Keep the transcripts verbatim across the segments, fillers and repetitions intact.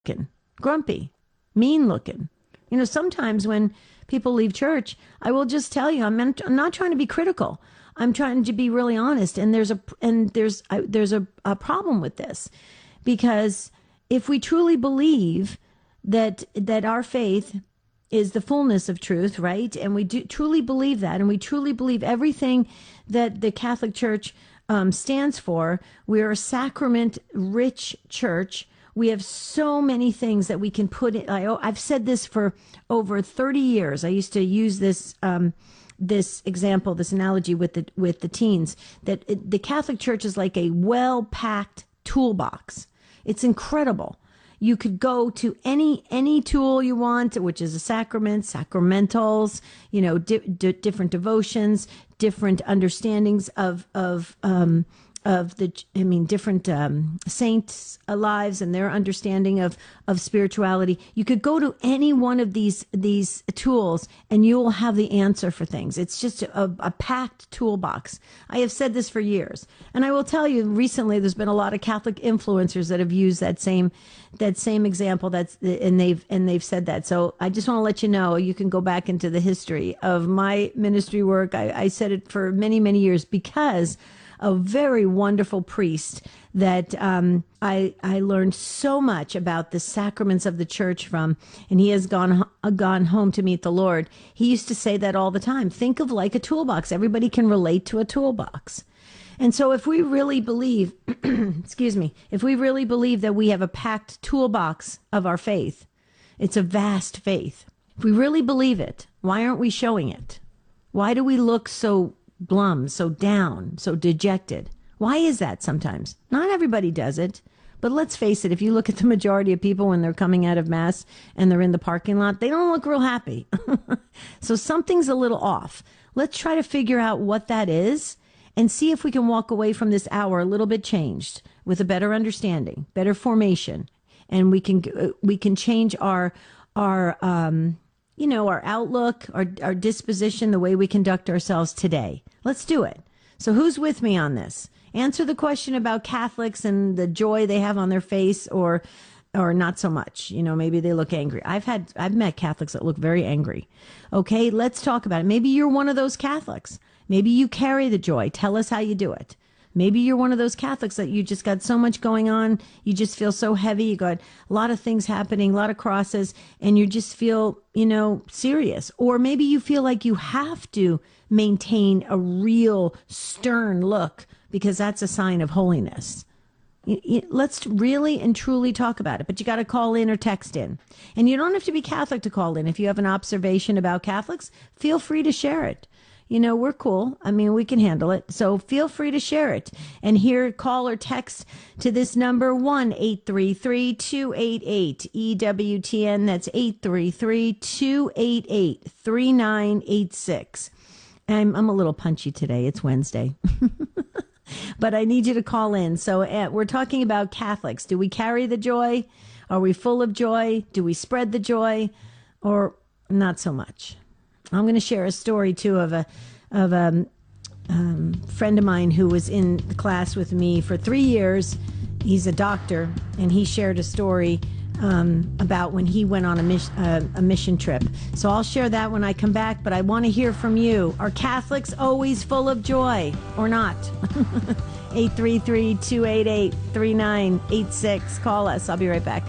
looking, grumpy, mean looking. You know, sometimes when people leave church, I will just tell you, I'm, meant, I'm not trying to be critical. I'm trying to be really honest. And there's a and there's a, there's a, a problem with this, because if we truly believe that that our faith is the fullness of truth, right? And we do truly believe that, and we truly believe everything that the Catholic Church um, stands for. We are a sacrament-rich church. We have so many things that we can put in. I, I've said this for over thirty years. I used to use this um, this example, this analogy with the with the teens, that it, the Catholic Church is like a well-packed toolbox. It's incredible. You could go to any any tool you want, which is a sacrament, sacramentals, you know, di- di- different devotions, different understandings of of um, of the, I mean, different um, saints' lives and their understanding of of spirituality. You could go to any one of these these tools, and you will have the answer for things. It's just a, a packed toolbox. I have said this for years, and I will tell you, recently there's been a lot of Catholic influencers that have used that same that same example. That's and they've and they've said that. So I just want to let you know, you can go back into the history of my ministry work. I, I said it for many many years because a very wonderful priest that um, I I learned so much about the sacraments of the church from, and he has gone gone home to meet the Lord. He used to say that all the time. Think of like a toolbox. Everybody can relate to a toolbox. And so if we really believe, excuse me, if we really believe that we have a packed toolbox of our faith, it's a vast faith. If we really believe it, why aren't we showing it? Why do we look so glum, so down, so dejected? Why is that sometimes? Not everybody does it, but let's face it, if you look at the majority of people when they're coming out of Mass and they're in the parking lot, they don't look real happy. So something's a little off. Let's try to figure out what that is and see if we can walk away from this hour a little bit changed, with a better understanding, better formation, and we can we can change our our um you know, our outlook, our, our disposition, the way we conduct ourselves today. Let's do it. So who's with me on this? Answer the question about Catholics and the joy they have on their face, or or not so much. You know, maybe they look angry. I've had, I've met Catholics that look very angry. Okay, let's talk about it. Maybe you're one of those Catholics. Maybe you carry the joy. Tell us how you do it. Maybe you're one of those Catholics that you just got so much going on. You just feel so heavy. You got a lot of things happening, a lot of crosses, and you just feel, you know, serious. Or maybe you feel like you have to maintain a real stern look because that's a sign of holiness. You, you, let's really and truly talk about it. But you got to call in or text in. And you don't have to be Catholic to call in. If you have an observation about Catholics, feel free to share it. You know, we're cool. I mean, we can handle it. So feel free to share it. And here, call or text to this number, one eight three three, two eight eight, E W T N. That's eight three three, two eight eight, three nine eight six. I'm, I'm a little punchy today. It's Wednesday. But I need you to call in. So uh, we're talking about Catholics. Do we carry the joy? Are we full of joy? Do we spread the joy? Or not so much? I'm going to share a story, too, of a of a um, friend of mine who was in the class with me for three years. He's a doctor, and he shared a story um, about when he went on a, mis- uh, a mission trip. So I'll share that when I come back, but I want to hear from you. Are Catholics always full of joy or not? eight three three, two eight eight, three nine eight six. Call us. I'll be right back.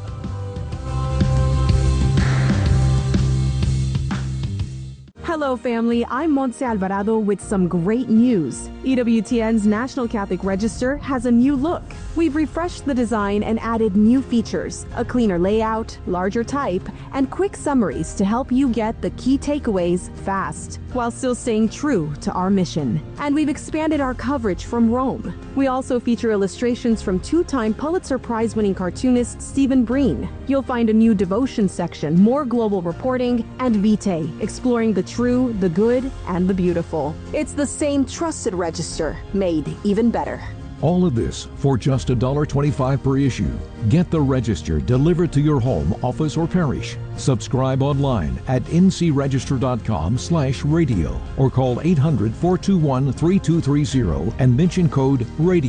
Hello, family. I'm Montse Alvarado with some great news. E W T N's National Catholic Register has a new look. We've refreshed the design and added new features, a cleaner layout, larger type, and quick summaries to help you get the key takeaways fast, while still staying true to our mission. And we've expanded our coverage from Rome. We also feature illustrations from two-time Pulitzer Prize-winning cartoonist Stephen Breen. You'll find a new devotion section, more global reporting, and Vitae, exploring the true, the good, and the beautiful. It's the same trusted register, made even better. All of this for just one dollar twenty-five per issue. Get the Register delivered to your home, office, or parish. Subscribe online at ncregister.com slash radio or call eight hundred, four two one, three two three zero and mention code RADIO.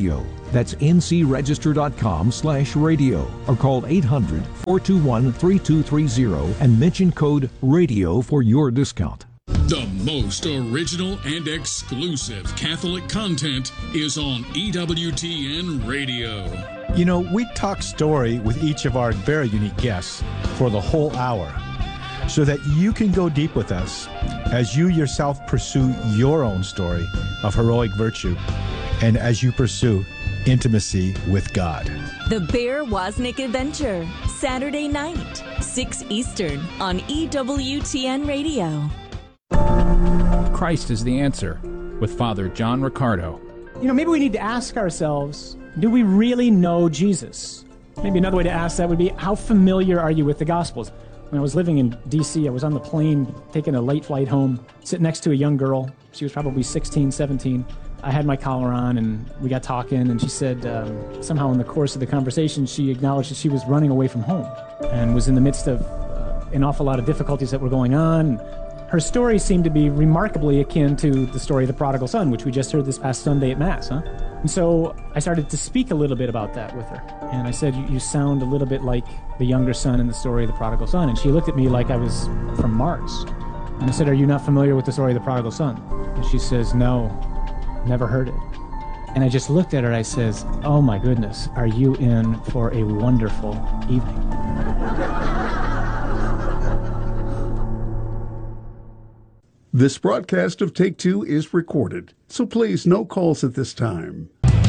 That's ncregister.com slash radio or call eight hundred, four two one, three two three zero and mention code RADIO for your discount. The most original and exclusive Catholic content is on E W T N Radio. You know, we talk story with each of our very unique guests for the whole hour so that you can go deep with us as you yourself pursue your own story of heroic virtue and as you pursue intimacy with God. The Bear Wozniak Adventure, Saturday night, six Eastern on E W T N Radio. Christ is the answer with Father John Riccardo. You know, maybe we need to ask ourselves, do we really know Jesus? Maybe another way to ask that would be, how familiar are you with the Gospels? When I was living in D C, I was on the plane taking a late flight home, sitting next to a young girl. She was probably sixteen, seventeen. I had my collar on, and we got talking, and she said um, somehow in the course of the conversation, she acknowledged that she was running away from home and was in the midst of uh, an awful lot of difficulties that were going on. Her story seemed to be remarkably akin to the story of the prodigal son, which we just heard this past Sunday at Mass, huh? And so I started to speak a little bit about that with her. And I said, you, you sound a little bit like the younger son in the story of the prodigal son. And she looked at me like I was from Mars. And I said, are you not familiar with the story of the prodigal son? And she says, no, never heard it. And I just looked at her and I says, oh my goodness, are you in for a wonderful evening? This broadcast of Take Two is recorded, so please no calls at this time.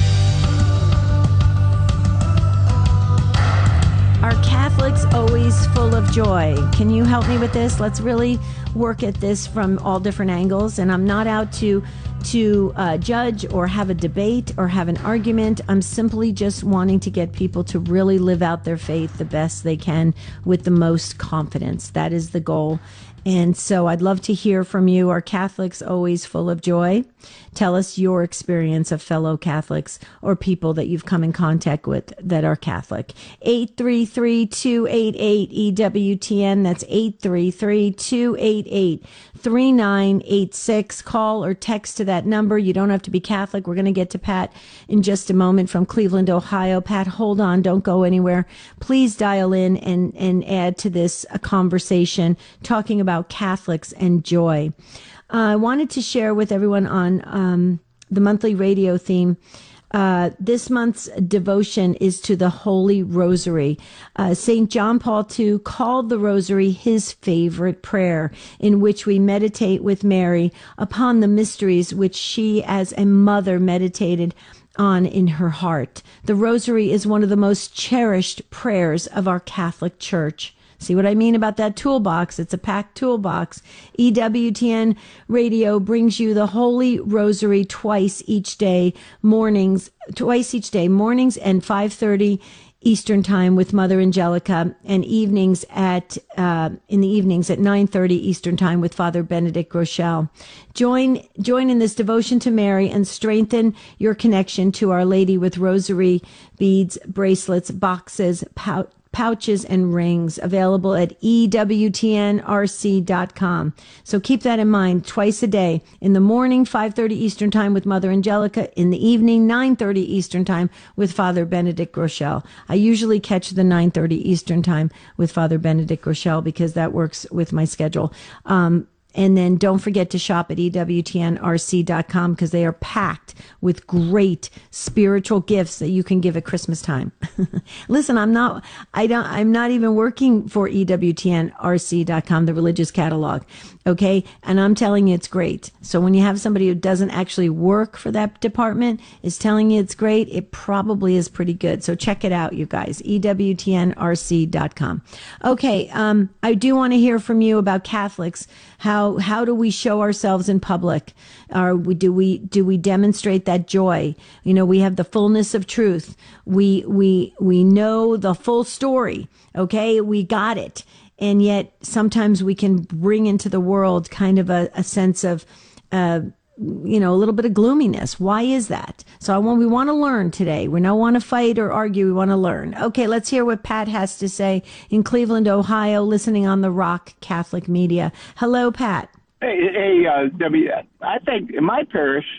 Are Catholics always full of joy? Can you help me with this? Let's really work at this from all different angles. And I'm not out to to uh, judge or have a debate or have an argument. I'm simply just wanting to get people to really live out their faith the best they can with the most confidence. That is the goal. And so I'd love to hear from you. Are Catholics always full of joy? Tell us your experience of fellow Catholics or people that you've come in contact with that are Catholic. eight three three, two eight eight, E W T N. That's eight three three, two eight eight, three nine eight six. Call or text to that number. You don't have to be Catholic. We're going to get to Pat in just a moment from Cleveland, Ohio. Pat, hold on. Don't go anywhere. Please dial in and, and add to this a conversation talking about Catholics and joy. Uh, I wanted to share with everyone on um, the monthly radio theme. Uh, this month's devotion is to the Holy Rosary. Uh, Saint John Paul the Second called the Rosary his favorite prayer, in which we meditate with Mary upon the mysteries which she as a mother meditated on in her heart. The Rosary is one of the most cherished prayers of our Catholic Church. See what I mean about that toolbox? It's a packed toolbox. E W T N Radio brings you the Holy Rosary twice each day, mornings, twice each day, mornings and five thirty Eastern Time with Mother Angelica, and evenings at uh, in the evenings at nine thirty Eastern Time with Father Benedict Groeschel. Join join in this devotion to Mary and strengthen your connection to Our Lady with rosary beads, bracelets, boxes, pouch. pouches and rings, available at E W T N R C dot com. So keep that in mind. Twice a day, in the morning, five thirty Eastern Time with Mother Angelica, in the evening, nine thirty Eastern Time with Father Benedict Groeschel. I usually catch the nine thirty Eastern Time with Father Benedict Groeschel because that works with my schedule. Um, And then don't forget to shop at E W T N R C dot com because they are packed with great spiritual gifts that you can give at Christmas time. Listen, I'm not, I don't, I'm not even working for E W T N R C dot com, the religious catalog. Okay. And I'm telling you it's great. So when you have somebody who doesn't actually work for that department is telling you it's great, it probably is pretty good. So check it out, you guys. E W T N R C dot com. Okay. Um, I do want to hear from you about Catholics. How How do we show ourselves in public? Are we, do we do we demonstrate that joy? You know, we have the fullness of truth. We we we know the full story. Okay, we got it, and yet sometimes we can bring into the world kind of a, a sense of, uh, you know, a little bit of gloominess. Why is that? So I want we want to learn today. We don't want to fight or argue. We want to learn. Okay, let's hear what Pat has to say in Cleveland, Ohio, listening on the Rock Catholic Media. Hello, Pat. Hey, hey, uh, W. I think in my parish,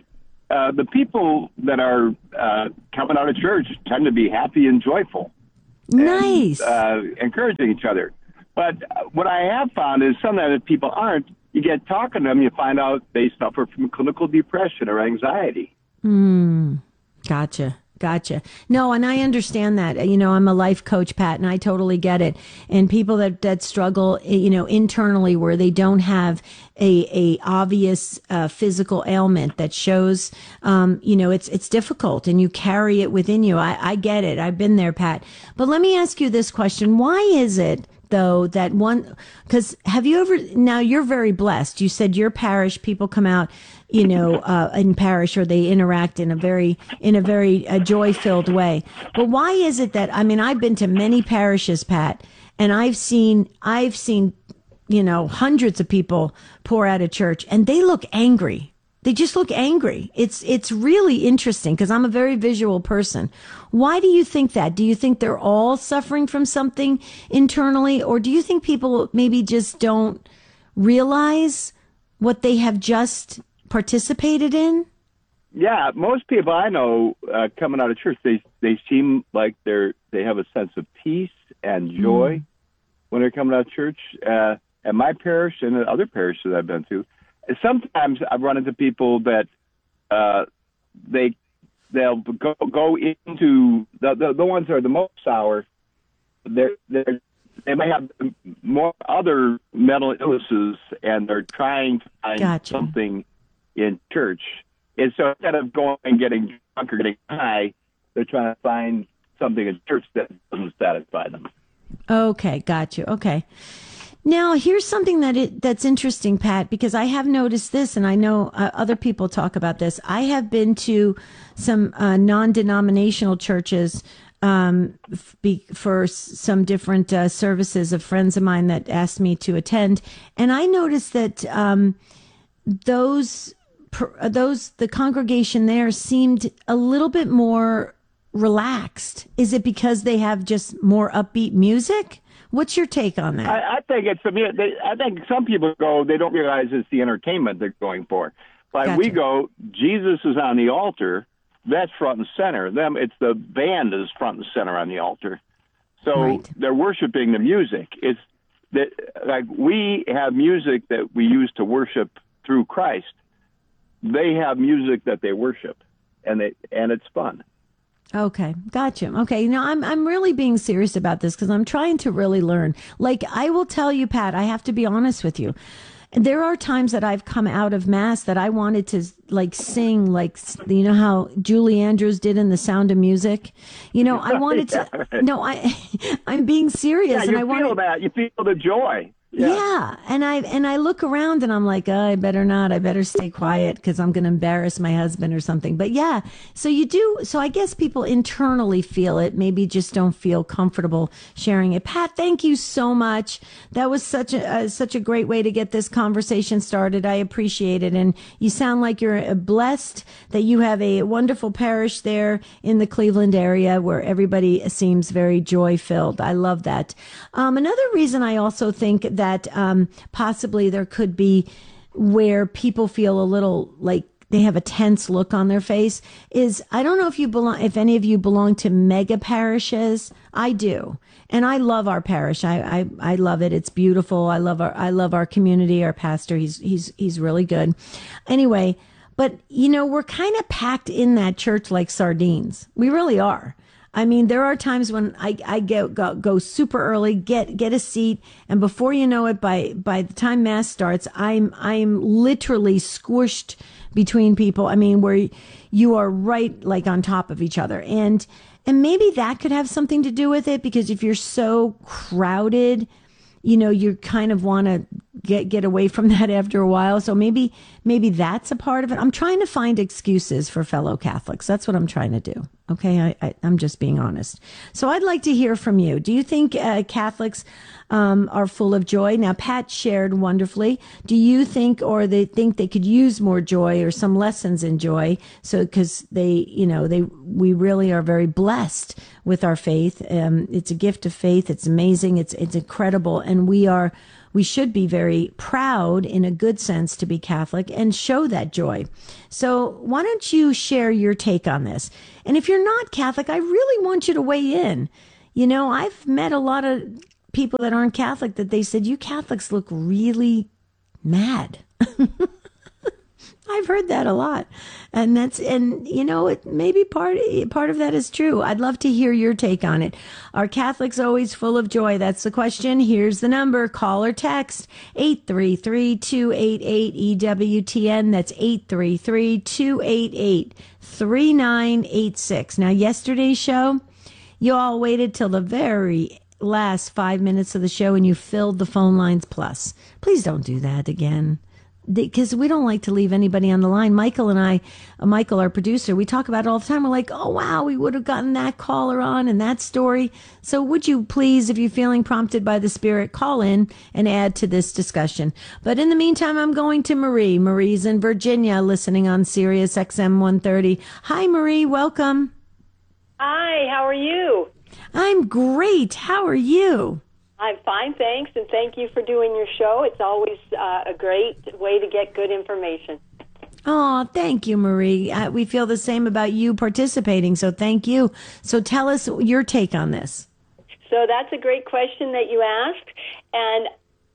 uh, the people that are uh, coming out of church tend to be happy and joyful. Nice. And, uh, encouraging each other. But what I have found is sometimes if people aren't, you get talking to them, you find out they suffer from clinical depression or anxiety. Hmm. Gotcha. Gotcha. No, and I understand that. You know, I'm a life coach, Pat, and I totally get it. And people that, that struggle, you know, internally where they don't have a, a obvious uh, physical ailment that shows, um, you know, it's, it's difficult and you carry it within you. I, I get it. I've been there, Pat. But let me ask you this question. Why is it, though, that one, because have you ever, now you're very blessed. You said your parish, people come out, you know, uh, in parish, or they interact in a very, in a very uh, joy-filled way. But why is it that, I mean, I've been to many parishes, Pat, and I've seen, I've seen, you know, hundreds of people pour out of church, and they look angry. They just look angry. It's, it's really interesting because I'm a very visual person. Why do you think that? Do you think they're all suffering from something internally, or do you think people maybe just don't realize what they have just participated in? Yeah, most people I know uh, coming out of church, they they seem like they're they have a sense of peace and joy mm. when they're coming out of church. Uh, at my parish and at other parishes I've been to, sometimes I've run into people that uh, they they'll go go into the, the the ones that are the most sour. They're they're they may have more other mental illnesses, and they're trying to find gotcha. something in church. And so instead of going and getting drunk or getting high, they're trying to find something in church that doesn't satisfy them. Okay, got you. Okay. Now, here's something that it, that's interesting, Pat, because I have noticed this, and I know uh, other people talk about this. I have been to some uh, non-denominational churches um, f- be, for s- some different uh, services of friends of mine that asked me to attend, and I noticed that um, those those the congregation there seemed a little bit more relaxed. Is it because they have just more upbeat music? What's your take on that? I, I think it's. I, mean, they, I think some people go, they don't realize it's the entertainment they're going for. But Gotcha. we go, Jesus is on the altar. That's front and center. Them, it's the band is front and center on the altar. So right. they're worshiping the music. It's that like we have music that we use to worship through Christ. They have music that they worship, and they and it's fun. Okay, gotcha. Okay, you know, I'm I'm really being serious about this because I'm trying to really learn. Like, I will tell you, Pat, I have to be honest with you. There are times that I've come out of Mass that I wanted to, like, sing, like, you know how Julie Andrews did in The Sound of Music? You know, I wanted to, yeah, right. no, I, I'm being serious. Yeah, and you I feel wanted, that. You feel the joy. Yeah. Yeah. And I, and I look around and I'm like, oh, I better not, I better stay quiet because I'm going to embarrass my husband or something. But yeah, so you do. So I guess people internally feel it, maybe just don't feel comfortable sharing it. Pat, thank you so much. That was such a, uh, such a great way to get this conversation started. I appreciate it. And you sound like you're blessed that you have a wonderful parish there in the Cleveland area where everybody seems very joy filled. I love that. Um, another reason I also think that um, possibly there could be where people feel a little like they have a tense look on their face is, I don't know if you belong, if any of you belong to mega parishes. I do. And I love our parish. I, I, I love it. It's beautiful. I love our, I love our community, our pastor. He's, he's, he's really good. Anyway, but you know, we're kind of packed in that church like sardines. We really are. I mean, there are times when I, I go, go go super early, get get a seat, and before you know it, by by the time Mass starts, I'm I'm literally squished between people. I mean, where you are right like on top of each other, and and maybe that could have something to do with it, because if you're so crowded, you know, you kind of want to get get away from that after a while. So maybe maybe that's a part of it. I'm trying to find excuses for fellow Catholics. That's what I'm trying to do. Okay, I, I, I'm just being honest. So I'd like to hear from you. Do you think uh, Catholics um, are full of joy? Now, Pat shared wonderfully. Do you think, or they think they could use more joy or some lessons in joy? So, because they, you know, they, we really are very blessed with our faith. Um, it's a gift of faith. It's amazing. It's it's incredible, and we are. we should be very proud in a good sense to be Catholic and show that joy. So why don't you share your take on this? And if you're not Catholic, I really want you to weigh in. You know, I've met a lot of people that aren't Catholic that they said, you Catholics look really mad. I've heard that a lot. And that's, and you know, it maybe part, part of that is true. I'd love to hear your take on it. Are Catholics always full of joy? That's the question. Here's the number. Call or text eight three three, two eight eight, E W T N. That's eight three three, two eight eight, three nine eight six. Now, yesterday's show, you all waited till the very last five minutes of the show and you filled the phone lines plus. Please don't do that again, because we don't like to leave anybody on the line. Michael and I, uh, Michael, our producer, we talk about it all the time. We're like, oh, wow, we would have gotten that caller on and that story. So would you please, if you're feeling prompted by the Spirit, call in and add to this discussion. But in the meantime, I'm going to Marie. Marie's in Virginia listening on Sirius X M one thirty. Hi, Marie. Welcome. Hi, how are you? I'm great. How are you? I'm fine, thanks, and thank you for doing your show. It's always uh, a great way to get good information. Oh, thank you, Marie. Uh, we feel the same about you participating, so thank you. So tell us your take on this. So that's a great question that you asked, and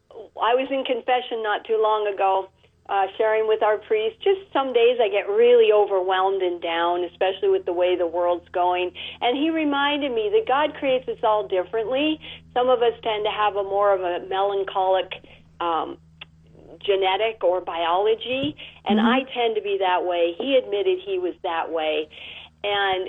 I was in confession not too long ago, uh, sharing with our priest. Just some days I get really overwhelmed and down, especially with the way the world's going. And he reminded me that God creates us all differently. Some of us tend to have a more of a melancholic um, genetic or biology, and mm-hmm. I tend to be that way. He admitted he was that way. And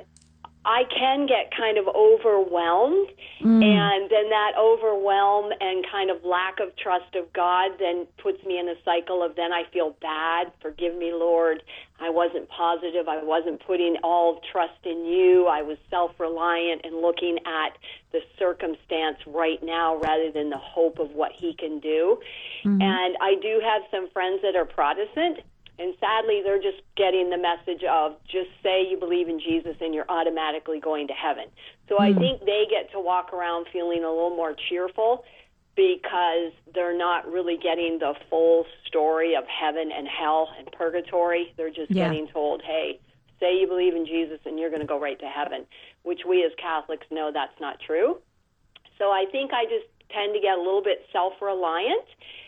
I can get kind of overwhelmed, mm. and then that overwhelm and kind of lack of trust of God then puts me in a cycle of then I feel bad. Forgive me, Lord. I wasn't positive. I wasn't putting all trust in you. I was self-reliant and looking at the circumstance right now rather than the hope of what he can do. Mm-hmm. And I do have some friends that are Protestant, and sadly, they're just getting the message of just say you believe in Jesus and you're automatically going to heaven. So mm. I think they get to walk around feeling a little more cheerful because they're not really getting the full story of heaven and hell and purgatory. They're just yeah. getting told, hey, say you believe in Jesus and you're going to go right to heaven, which we as Catholics know that's not true. So I think I just tend to get a little bit self-reliant,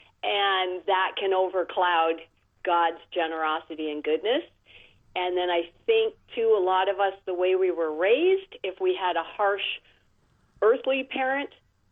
and that can overcloud God's generosity and goodness. And then I think, too, a lot of us, the way we were raised, if we had a harsh earthly parent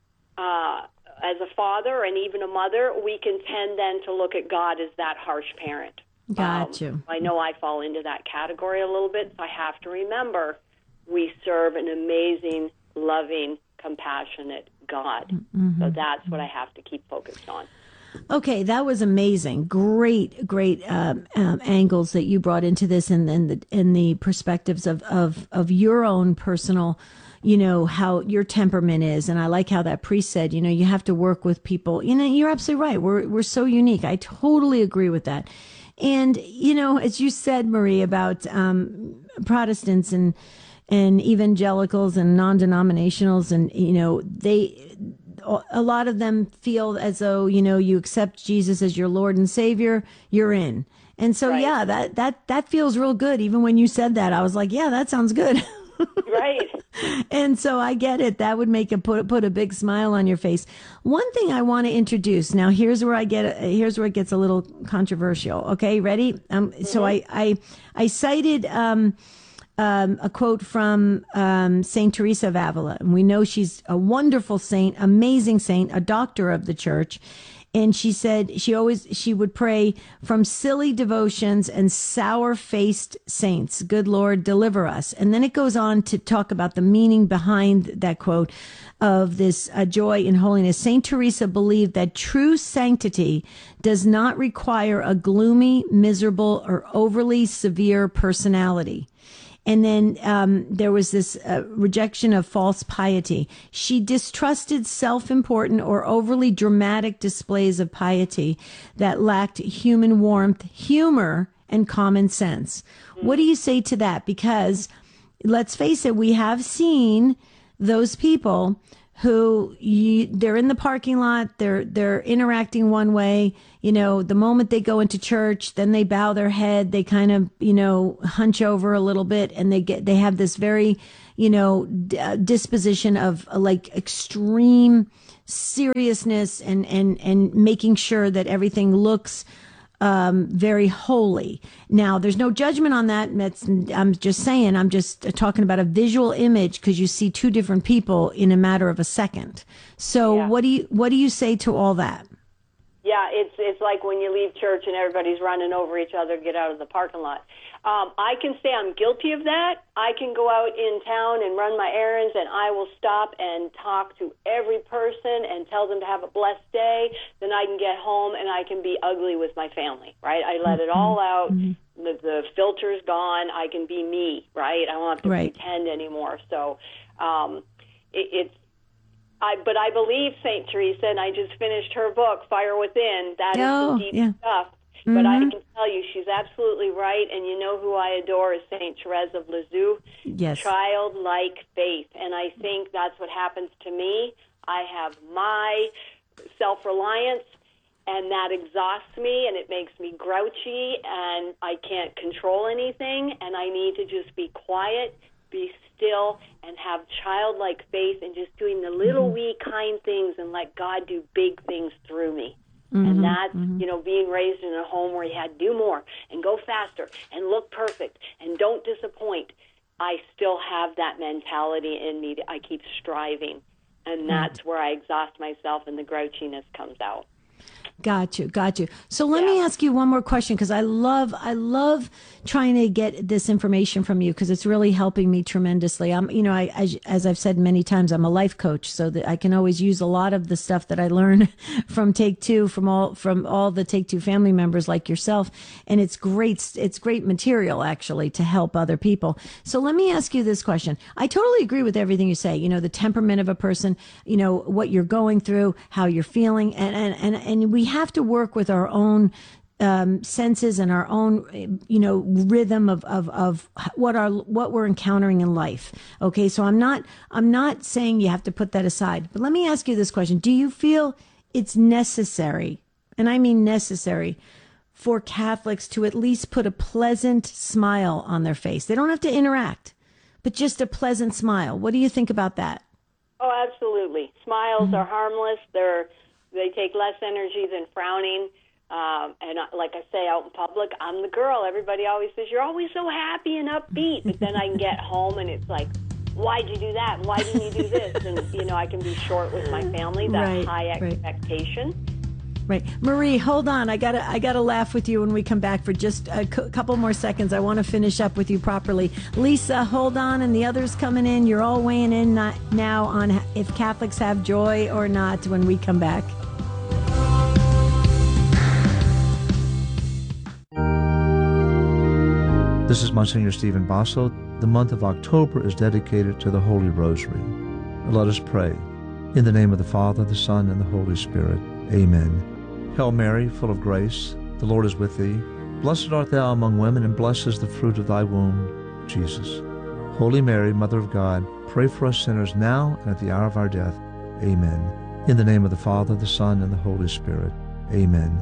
uh, as a father and even a mother, we can tend then to look at God as that harsh parent. Got you. Um, I know I fall into that category a little bit, so I have to remember we serve an amazing, loving, compassionate God. Mm-hmm. So that's what I have to keep focused on. Okay, that was amazing. Great, great um, um, angles that you brought into this, and then the and the perspectives of, of of your own personal, you know, how your temperament is. And I like how that priest said, you know, you have to work with people. You know, you're absolutely right. We're we're so unique. I totally agree with that. And you know, as you said, Marie, about um, Protestants and and evangelicals and non-denominationals, and you know, they. A lot of them feel as though, you know, you accept Jesus as your Lord and Savior, you're in. And so, right. yeah, that, that, that feels real good. Even when you said that, I was like, yeah, that sounds good. Right. And so I get it. That would make a put, put a big smile on your face. One thing I want to introduce now, here's where I get, here's where it gets a little controversial. Okay. Ready? Um, mm-hmm. So I, I, I cited, um, Um, a quote from um, Saint Teresa of Avila. And we know she's a wonderful saint, amazing saint, a doctor of the church. And she said she always, she would pray from silly devotions and sour-faced saints. Good Lord, deliver us. And then it goes on to talk about the meaning behind that quote of this uh, joy in holiness. Saint Teresa believed that true sanctity does not require a gloomy, miserable, or overly severe personality. And then um, there was this uh, rejection of false piety. She distrusted self-important or overly dramatic displays of piety that lacked human warmth, humor, and common sense. Mm-hmm. What do you say to that? Because let's face it, we have seen those people who you, they're in the parking lot, they're they're interacting one way. You know, the moment they go into church, then they bow their head, they kind of, you know, hunch over a little bit, and they get they have this very, you know, d- uh, disposition of uh, like extreme seriousness and and and making sure that everything looks Um, very holy. Now, there's no judgment on that. That's, I'm just saying, I'm just talking about a visual image, because you see two different people in a matter of a second. So Yeah. what do you what do you say to all that? Yeah, it's it's like when you leave church and everybody's running over each other to get out of the parking lot. Um, I can say I'm guilty of that. I can go out in town and run my errands, and I will stop and talk to every person and tell them to have a blessed day. Then I can get home and I can be ugly with my family, right? I let it all out. Mm-hmm. The, the filter's gone. I can be me, right? I don't have to right. pretend anymore. So um, it, it's I, but I believe Saint Teresa, and I just finished her book, Fire Within. That oh, is some deep yeah. stuff. Mm-hmm. But I can tell you, she's absolutely right. And you know who I adore is Saint Therese of Lisieux. Yes. Childlike faith. And I think that's what happens to me. I have my self-reliance, and that exhausts me, and it makes me grouchy, and I can't control anything, and I need to just be quiet, be still, and have childlike faith, and just doing the little mm-hmm. wee kind things and let God do big things through me. Mm-hmm, and that's, mm-hmm. you know, being raised in a home where you had to do more and go faster and look perfect and don't disappoint. I still have that mentality in me. I keep striving, and that's mm-hmm. where I exhaust myself and the grouchiness comes out. Got you, got you. So let yeah. me ask you one more question, because I love, I love trying to get this information from you, because it's really helping me tremendously. I'm, you know, I, I, as I've said many times, I'm a life coach, so that I can always use a lot of the stuff that I learn from Take Two, from all, from all the Take Two family members like yourself, and it's great. It's great material actually to help other people. So let me ask you this question. I totally agree with everything you say. You know, the temperament of a person, you know, what you're going through, how you're feeling, and and and and we have to work with our own um, senses and our own, you know, rhythm of, of, of what our, what we're encountering in life. Okay. So I'm not, I'm not saying you have to put that aside, but let me ask you this question. Do you feel it's necessary, and I mean necessary, for Catholics to at least put a pleasant smile on their face? They don't have to interact, but just a pleasant smile. What do you think about that? Oh, absolutely. Smiles mm-hmm. are harmless. They're, They take less energy than frowning. Um, and like I say, out in public, I'm the girl. Everybody always says, you're always so happy and upbeat. But then I can get home and it's like, why'd you do that? And why didn't you do this? And, you know, I can be short with my family. That right, high expectation. Right. right. Marie, hold on. I gotta, I gotta laugh with you when we come back for just a c- couple more seconds. I want to finish up with you properly. Lisa, hold on. And the others coming in, you're all weighing in not, now on if Catholics have joy or not when we come back. This is Monsignor Stephen Basso. The month of October is dedicated to the Holy Rosary. Let us pray. In the name of the Father, the Son, and the Holy Spirit. Amen. Hail Mary, full of grace, the Lord is with thee. Blessed art thou among women, and blessed is the fruit of thy womb, Jesus. Holy Mary, Mother of God, pray for us sinners now and at the hour of our death. Amen. In the name of the Father, the Son, and the Holy Spirit. Amen.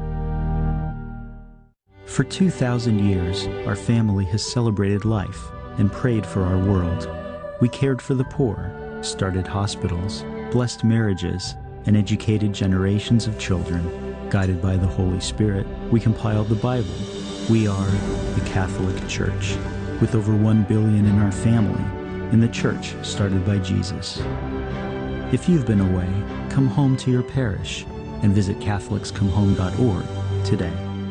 For two thousand years, our family has celebrated life and prayed for our world. We cared for the poor, started hospitals, blessed marriages, and educated generations of children. Guided by the Holy Spirit, we compiled the Bible. We are the Catholic Church, with over one billion in our family, in the church started by Jesus. If you've been away, come home to your parish and visit Catholics Come Home dot org today.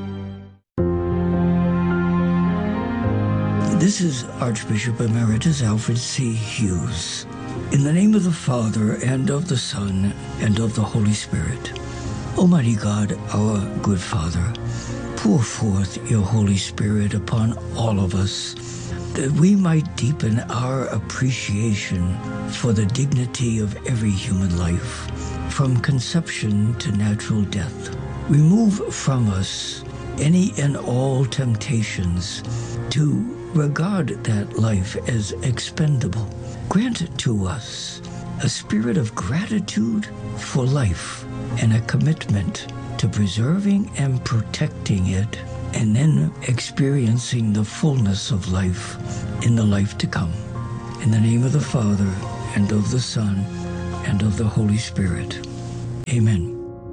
This is Archbishop Emeritus Alfred C. Hughes. In the name of the Father, and of the Son, and of the Holy Spirit. Almighty God, our good Father, pour forth your Holy Spirit upon all of us, that we might deepen our appreciation for the dignity of every human life, from conception to natural death. Remove from us any and all temptations to regard that life as expendable. Grant to us a spirit of gratitude for life and a commitment to preserving and protecting it, and then experiencing the fullness of life in the life to come. In the name of the Father, and of the Son, and of the Holy Spirit. Amen.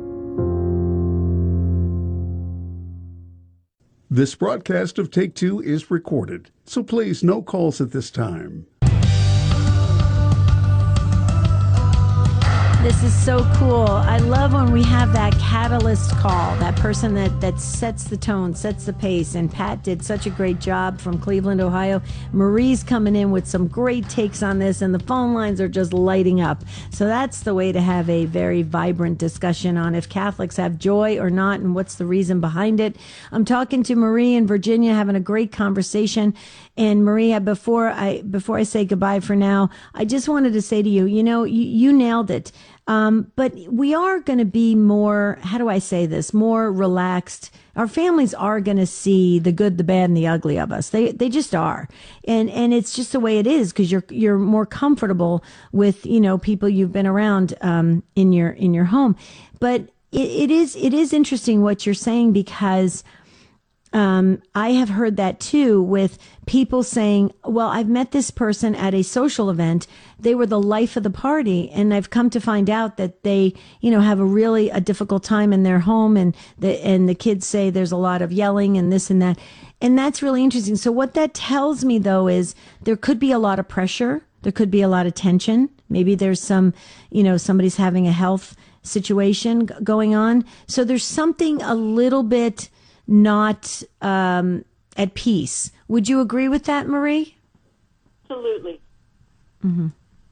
This broadcast of Take Two is recorded, so please no calls at this time. This is so cool. I love when we have that catalyst call, that person that, that sets the tone, sets the pace. And Pat did such a great job from Cleveland, Ohio. Marie's coming in with some great takes on this, and the phone lines are just lighting up. So that's the way to have a very vibrant discussion on if Catholics have joy or not and what's the reason behind it. I'm talking to Marie in Virginia, having a great conversation. And Maria, before I before I say goodbye for now, I just wanted to say to you, you know, you, you nailed it. Um, but we are going to be more, how do I say this, more relaxed. Our families are going to see the good, the bad, and the ugly of us. They they just are. And and it's just the way it is, because you're you're more comfortable with, you know, people you've been around um, in your in your home. But it, it is it is interesting what you're saying, because Um, I have heard that too, with people saying, well, I've met this person at a social event. They were the life of the party. And I've come to find out that they, you know, have a really a difficult time in their home. And the, and the kids say there's a lot of yelling and this and that. And that's really interesting. So what that tells me, though, is there could be a lot of pressure. There could be a lot of tension. Maybe there's some, you know, somebody's having a health situation g- going on. So there's something a little bit not um, at peace. Would you agree with that, Marie? Absolutely. Mm-hmm.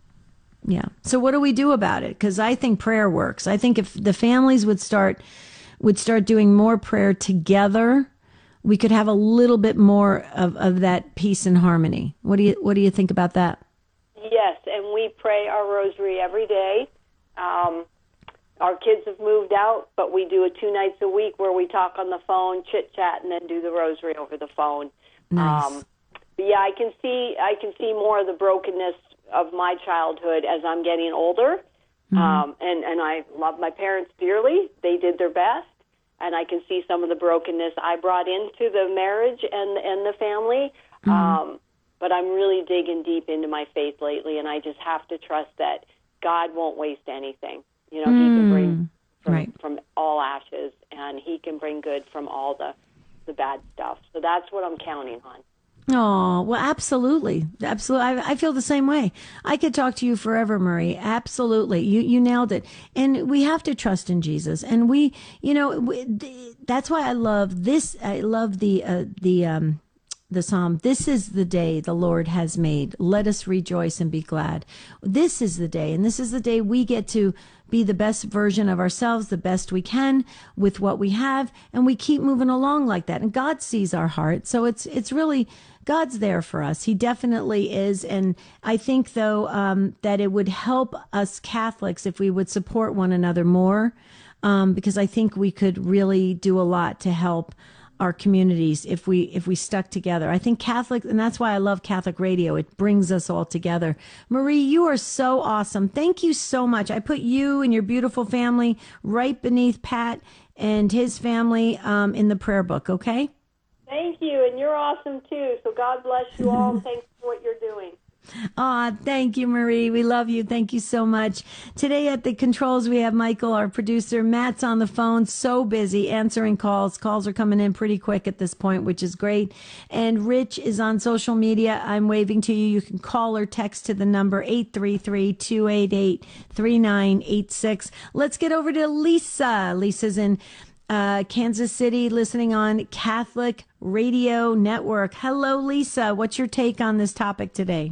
Yeah. So what do we do about it? Because I think prayer works. I think if the families would start would start doing more prayer together, we could have a little bit more of, of that peace and harmony. What do you What do you think about that? Yes, and we pray our rosary every day. Um, Our kids have moved out, but we do it two nights a week where we talk on the phone, chit-chat, and then do the rosary over the phone. Nice. Um, but yeah, I can see I can see more of the brokenness of my childhood as I'm getting older. Mm-hmm. Um, and, and I love my parents dearly. They did their best. And I can see some of the brokenness I brought into the marriage and, and the family. Mm-hmm. Um, but I'm really digging deep into my faith lately, and I just have to trust that God won't waste anything. You know, mm, he can bring from, right. from all ashes, and he can bring good from all the, the bad stuff. So that's what I'm counting on. Oh, well, absolutely. Absolutely. I, I feel the same way. I could talk to you forever, Marie. Absolutely. You, you nailed it. And we have to trust in Jesus. And we, you know, we, that's why I love this. I love the, uh, the, um, the Psalm. This is the day the Lord has made. Let us rejoice and be glad. This is the day. And this is the day we get to be the best version of ourselves, the best we can with what we have. And we keep moving along like that. And God sees our heart. So it's, it's really, God's there for us. He definitely is. And I think, though, um, that it would help us Catholics if we would support one another more, um, because I think we could really do a lot to help our communities if we if we stuck together. I think Catholic, and that's why I love Catholic radio. It brings us all together. Marie, you are so awesome. Thank you so much. I put you and your beautiful family right beneath Pat and his family um, in the prayer book, okay? Thank you, and you're awesome too. So God bless you all, and thanks for what you're doing. Aw, thank you, Marie. We love you. Thank you so much. Today at the controls, we have Michael, our producer. Matt's on the phone, so busy answering calls. Calls are coming in pretty quick at this point, which is great. And Rich is on social media. I'm waving to you. You can call or text to the number eight three three, two eight eight, three nine eight six. Let's get over to Lisa. Lisa's in uh, Kansas City, listening on Catholic Radio Network. Hello, Lisa. What's your take on this topic today?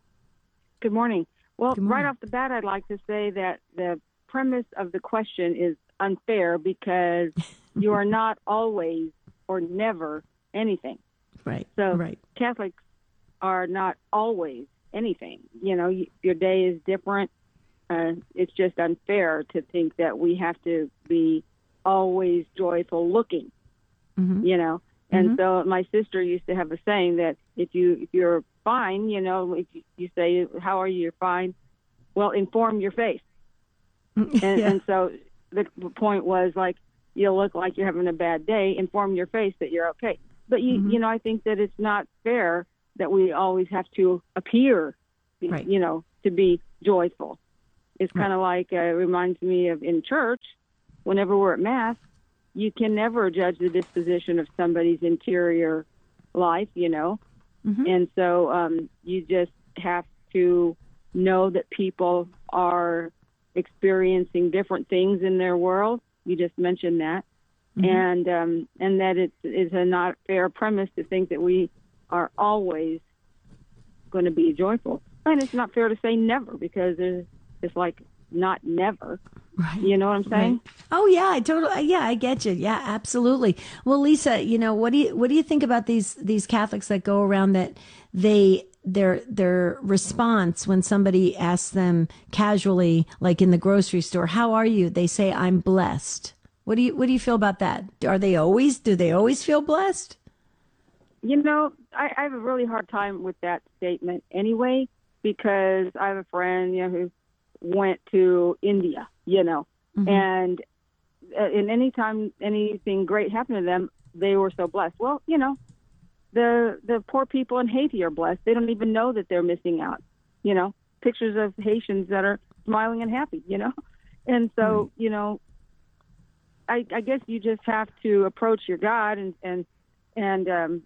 Good morning. Well, Good morning. Right off the bat, I'd like to say that the premise of the question is unfair because you are not always or never anything. Right. So right. Catholics are not always anything. You know, you, your day is different. Uh, it's just unfair to think that we have to be always joyful looking, mm-hmm. you know. And mm-hmm. so my sister used to have a saying that if you if you're fine, you know, if you, you say, how are you, you're fine, well, inform your face. And, Yeah. and so the point was like, you look like you're having a bad day, inform your face that you're okay. But, you, Mm-hmm. you know, I think that it's not fair that we always have to appear, Right. you know, to be joyful. It's Right. kind of like, uh, reminds me of in church, whenever we're at Mass, you can never judge the disposition of somebody's interior life, you know. Mm-hmm. And so um, you just have to know that people are experiencing different things in their world. You just mentioned that. Mm-hmm. And um, and that it is a not fair premise to think that we are always going to be joyful. And it's not fair to say never, because there's, it's like not never. Right. You know what I'm saying? Right. Oh yeah, I totally. Yeah, I get you. Yeah, absolutely. Well, Lisa, you know, what do you what do you think about these these Catholics that go around that they their their response when somebody asks them casually, like in the grocery store, "How are you?" They say, "I'm blessed." What do you what do you feel about that? Are they always do they always feel blessed? You know, I, I have a really hard time with that statement anyway, because I have a friend, you know, who went to India, you know, Mm-hmm. and uh, and any time anything great happened to them, they were so blessed. Well, you know, the the poor people in Haiti are blessed. They don't even know that they're missing out. You know, pictures of Haitians that are smiling and happy, you know, and so Mm-hmm. you know, I, I guess you just have to approach your God and and and um,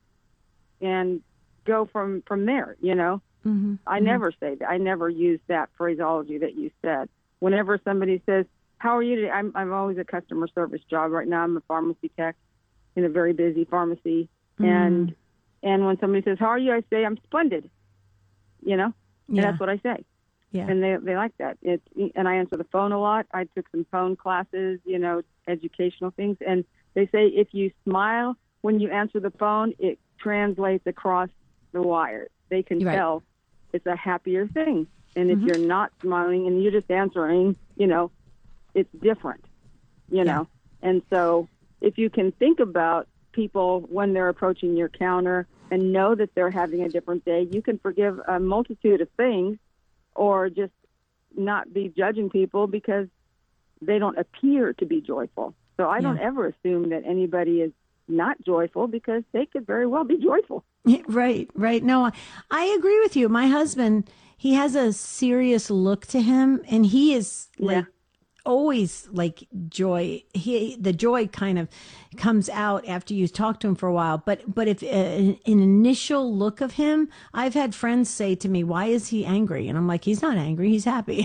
and go from from there, you know. Mm-hmm. I never say that. I never use that phraseology that you said. Whenever somebody says, "How are you today?" I'm I'm always a customer service job right now. I'm a pharmacy tech in a very busy pharmacy, Mm. and and when somebody says, "How are you?" I say, "I'm splendid." You know, and Yeah. that's what I say. Yeah. And they they like that. It's and I answer the phone a lot. I took some phone classes, you know, educational things, and they say if you smile when you answer the phone, it translates across the wire. They can Right. tell it's a happier thing. And if Mhm. you're not smiling and you're just answering, you know, it's different, you know. And so if you can think about people when they're approaching your counter and know that they're having a different day, you can forgive a multitude of things, or just not be judging people because they don't appear to be joyful. So I don't Yeah. ever assume that anybody is not joyful, because they could very well be joyful. Yeah, right, right. No, I- I agree with you. My husband, he has a serious look to him, and he is like always like joy. He the joy kind of comes out after you talk to him for a while. But but if uh, an, an initial look of him, I've had friends say to me, "Why is he angry?" And I'm like, "He's not angry. He's happy."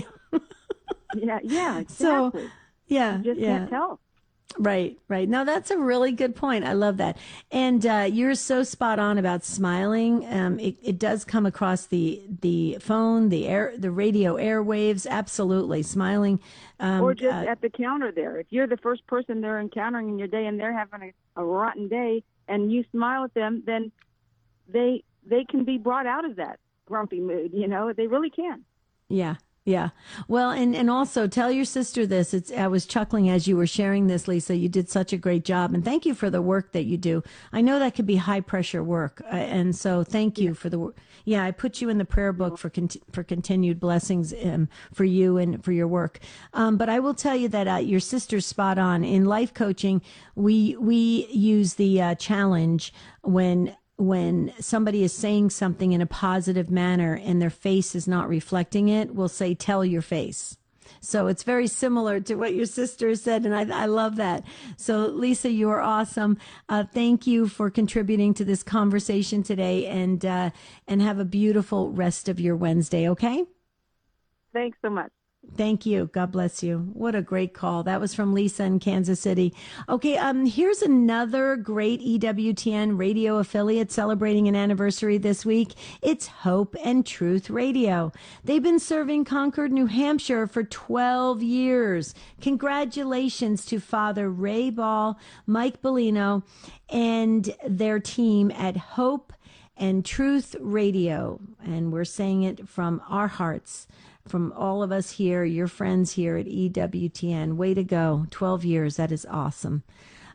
Yeah, yeah, So, exactly. yeah, You just yeah. can't tell. Right, right. No, that's a really good point. I love that. And uh, you're so spot on about smiling. Um, it, it does come across the the phone, the air, the radio airwaves. Absolutely, smiling. Um, Or just uh, at the counter there. If you're the first person they're encountering in your day and they're having a, a rotten day and you smile at them, then they they can be brought out of that grumpy mood, you know? They really can. Yeah. Yeah. Well, and, and also tell your sister this. It's, I was chuckling as you were sharing this, Lisa. You did such a great job, and thank you for the work that you do. I know that could be high pressure work. Uh, and so thank you for the work. Yeah. I put you in the prayer book for, con- for continued blessings, um, for you and for your work. Um, but I will tell you that, uh, your sister's spot on. In life coaching, we, we use the, uh, challenge when, when somebody is saying something in a positive manner and their face is not reflecting it, we'll say, "Tell your face." So it's very similar to what your sister said, and I, I love that. So, Lisa, you are awesome. Uh, thank you for contributing to this conversation today, and uh, and have a beautiful rest of your Wednesday, okay? Thanks so much. Thank you. God bless you. What a great call. That was from Lisa in Kansas City. Okay, um, here's another great E W T N radio affiliate celebrating an anniversary this week. It's Hope and Truth Radio. They've been serving Concord, New Hampshire for twelve years. Congratulations to Father Ray Ball, Mike Bellino, and their team at Hope and Truth Radio. And we're saying it from our hearts, from all of us here, your friends here at E W T N. Way to go. twelve years. That is awesome.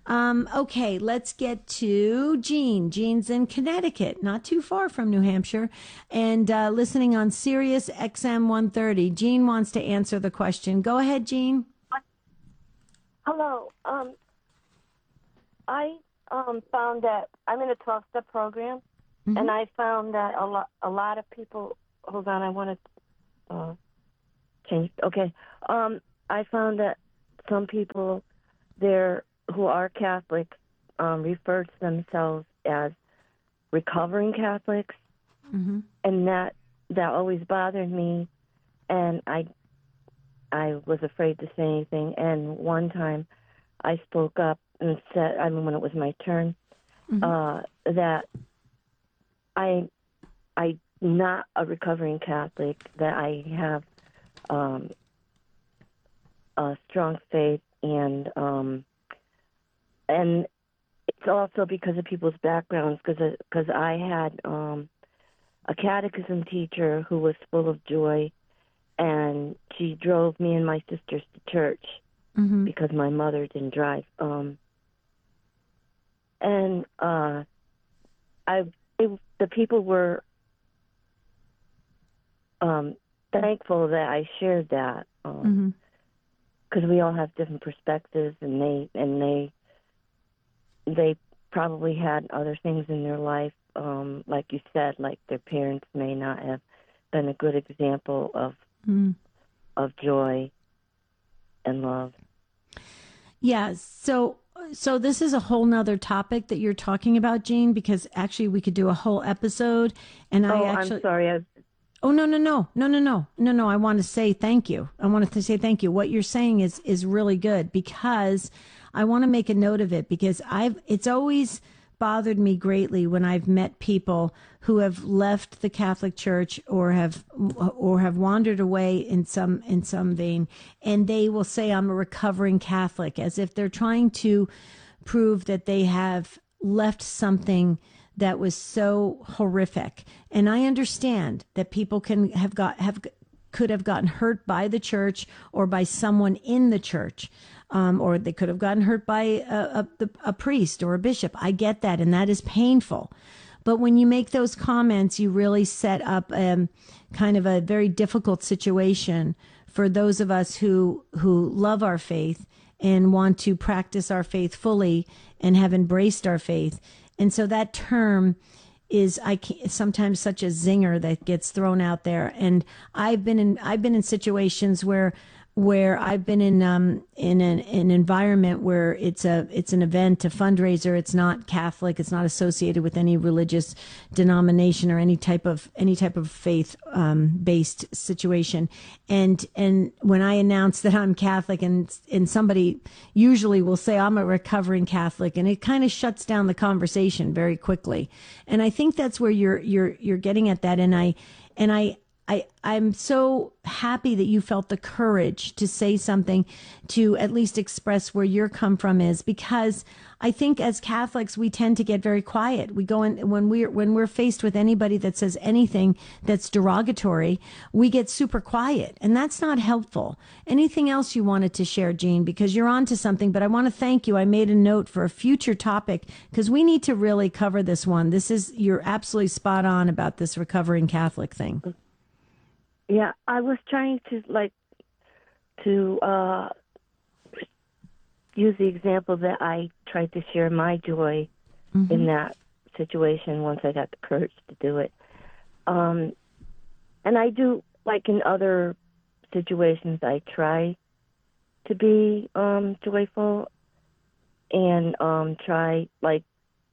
Um, okay, let's get to Jean. Jean's in Connecticut, not too far from New Hampshire, and uh, listening on Sirius X M one thirty. Jean wants to answer the question. Go ahead, Jean. Hello. Um, I um, found that I'm in a twelve-step program, mm-hmm. and I found that a lot, a lot of people. Hold on, I want to uh, change. Okay. Um, I found that some people there who are Catholic um, refer to themselves as recovering Catholics, mm-hmm. and that that always bothered me, and I I was afraid to say anything. And one time, I spoke up and said, I mean, when it was my turn, mm-hmm. uh, that I I not a recovering Catholic, that I have um, a strong faith, and um, and it's also because of people's backgrounds, because because I had um, a catechism teacher who was full of joy, and she drove me and my sisters to church mm-hmm. because my mother didn't drive. Um, and uh, I, it, the people were um, thankful that I shared that, because um, mm-hmm. we all have different perspectives, and they and they they probably had other things in their life, um, like you said, like their parents may not have been a good example of mm. of joy and love. Yeah, so so this is a whole nother topic that you're talking about, Jean, because actually we could do a whole episode. And oh, I actually, I'm sorry. I... Oh no no no no no no no no! I want to say thank you. I wanted to say thank you. What you're saying is is really good, because I want to make a note of it, because I've it's always bothered me greatly when I've met people who have left the Catholic Church or have or have wandered away in some in some vein, and they will say, I'm a recovering Catholic, as if they're trying to prove that they have left something that was so horrific. And I understand that people can have got have could have gotten hurt by the church or by someone in the church. Um, or they could have gotten hurt by a, a, a priest or a bishop. I get that, and that is painful. But when you make those comments, you really set up um, kind of a very difficult situation for those of us who who love our faith and want to practice our faith fully and have embraced our faith. And so that term is I can't, sometimes such a zinger that gets thrown out there. And I've been in I've been in situations where. where I've been in um in an, an environment where it's a it's an event, a fundraiser. It's not Catholic. It's not associated with any religious denomination or any type of any type of faith um, based situation. And and when I announce that I'm Catholic, and and somebody usually will say I'm a recovering Catholic, and it kind of shuts down the conversation very quickly. And I think that's where you're you're you're getting at that. And I and I. I, I'm so happy that you felt the courage to say something, to at least express where your come from is, because I think as Catholics, we tend to get very quiet. We go in when we're, when we're faced with anybody that says anything that's derogatory, we get super quiet, and that's not helpful. Anything else you wanted to share, Jean, because you're on to something, but I want to thank you. I made a note for a future topic, because we need to really cover this one. This is, you're absolutely spot on about this recovering Catholic thing. Yeah, I was trying to, like, to uh, use the example that I tried to share my joy mm-hmm. in that situation once I got the courage to do it. Um, and I do, like in other situations, I try to be um, joyful and um, try, like,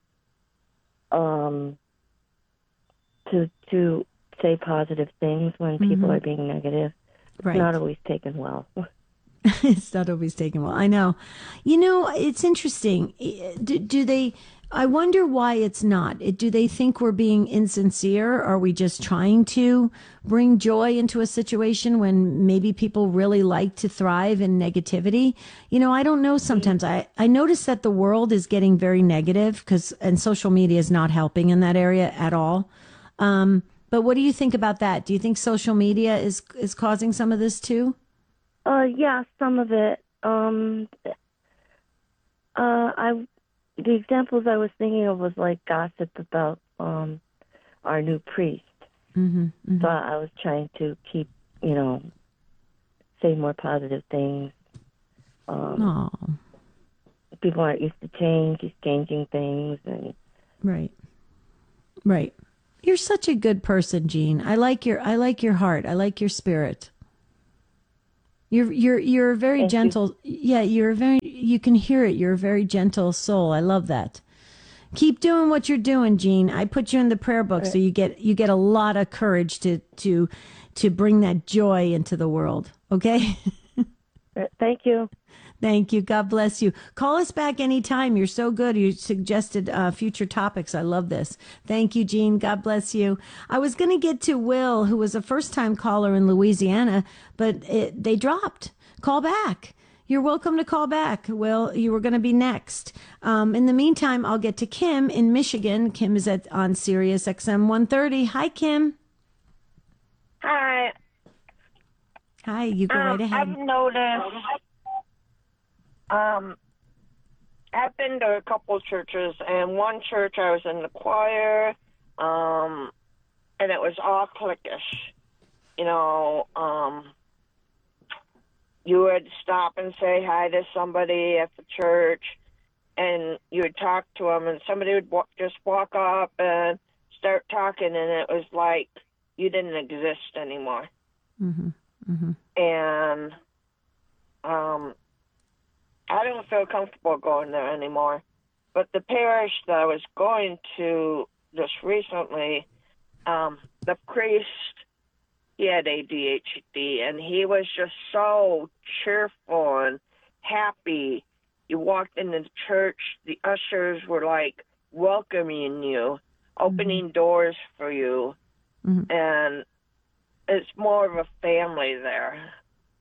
um, to to... say positive things when people mm-hmm. are being negative. It's right. not always taken well. It's not always taken well. I know. You know, it's interesting. Do, do they, I wonder why it's not. Do they think we're being insincere? Are we just trying to bring joy into a situation when maybe people really like to thrive in negativity? You know, I don't know. Sometimes I, I notice that the world is getting very negative, because, and social media is not helping in that area at all. Um, But what do you think about that? Do you think social media is is causing some of this too? Uh, yeah, some of it. Um, Uh, I the examples I was thinking of was like gossip about um our new priest. Mm-hmm, mm-hmm. So I was trying to keep, you know, say more positive things. Um, oh. People aren't used to change. He's changing things, and right, right. You're such a good person, Jean. I like your I like your heart. I like your spirit. You're you're you're a very Thank gentle. You. Yeah, you're a very. You can hear it. You're a very gentle soul. I love that. Keep doing what you're doing, Jean. I put you in the prayer book so you get you get a lot of courage to to to bring that joy into the world. Okay. Thank you. Thank you. God bless you. Call us back anytime. You're so good. You suggested uh, future topics. I love this. Thank you, Jean. God bless you. I was going to get to Will, who was a first-time caller in Louisiana, but it, they dropped. Call back. You're welcome to call back. Will, you were going to be next. Um, in the meantime, I'll get to Kim in Michigan. Kim is at on Sirius X M one thirty. Hi, Kim. Hi. Hi. You go um, right ahead. I've noticed... Um, I've been to a couple churches, and one church I was in the choir, um, and it was all cliquish. You know, um, you would stop and say hi to somebody at the church, and you would talk to them, and somebody would wa- just walk up and start talking, and it was like you didn't exist anymore. Mm-hmm. Mm-hmm. And, um... I don't feel comfortable going there anymore. But the parish that I was going to just recently, um, the priest, he had A D H D, and he was just so cheerful and happy. You walked into the church, the ushers were like welcoming you, opening mm-hmm. doors for you, mm-hmm. and it's more of a family there.